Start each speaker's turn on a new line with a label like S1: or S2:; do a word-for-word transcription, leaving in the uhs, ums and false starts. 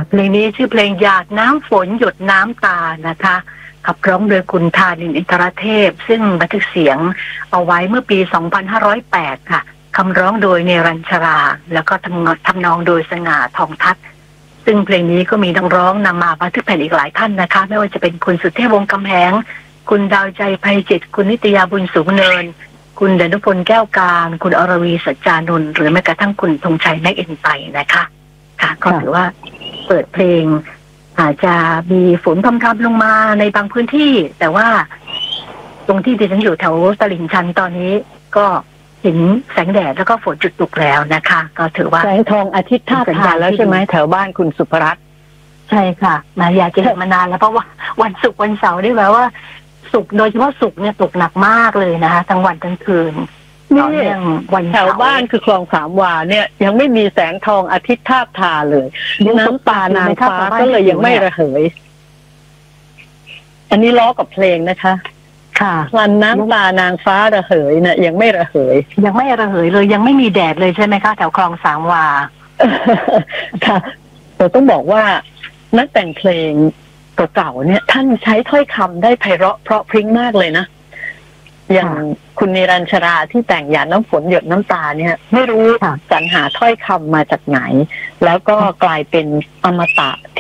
S1: เพลงนี้ชื่อเพลงหยาดน้ำฝนหยดน้ำตานะคะขับร้องโดยคุณธานินทร์อินทรเทพซึ่งบันทึกเสียงเอาไว้เมื่อปี สองพันห้าร้อยแปด ค่ะคำร้องโดยเนรัญชราแล้วก็ทำทำนองโดยสง่าทองทัศน์ซึ่งเพลงนี้ก็มีนักร้องนำมาบันทึกแผ่นอีกหลายท่านนะคะไม่ว่าจะเป็นคุณสุเทพวงศ์กำแหงคุณดาวใจไพจิตรคุณนิตยาบุญสูงเนินคุณดนุพลแก้วการคุณอรวีสัจจานนท์หรือแม้กระทั่งคุณธงชัยแม็กเอ็นไตนะคะค่ะก็ถือว่าเปิดเพลงอาจจะมีฝนพรำๆลงมาในบางพื้นที่แต่ว่าตรงที่ดิฉันอยู่แถวตลิ่งชันตอนนี้ก็เห็นแสงแดดแล้วก็ฝนจุดตกแล้วนะคะก็ถือว่า
S2: แสงทองอาทิตย์ทาบทาแล้วใช่ไหมแถวบ้านคุณสุภรัตน์
S1: ใช่ค่ะมาอยากจะเห็นมานานแล้วเพราะว่าวันศุกร์วันเสาร์นี่แปลว่าศุกร์โดยเฉพาะศุกร์เนี่ยตกหนักมากเลยนะคะทั้งวันทั้งคืน
S2: นี่วันแถวบ้านคือคลองสามวาเนี่ยยังไม่มีแสงทองอาทิตย์ทาบทาเลยน้ำตานางฟ้าก็เลยยังไม่ระเหยอันนี้ล้อกับเพลงนะคะ
S1: ค่ะ
S2: พลันน้ำตานางฟ้าระเหยเนี่ยยังไม่ระเหย
S1: ยังไม่ระเหยเลยยังไม่มีแดดเลยใช่ไหมคะแถวคลองสามวา
S2: ค่ะแต่ต้องบอกว่านักแต่งเพลงเก่าๆเนี่ยท่านใช้ถ้อยคำได้ไพเราะเพราะพริ้งมากเลยนะอย่างคุณนิรัญชราที่แต่งหยาดน้ำฝนหยดน้ำตาเนี่ยไม่รู้สรรหาถ้อยคำมาจากไหนแล้วก็กลายเป็นอมตะ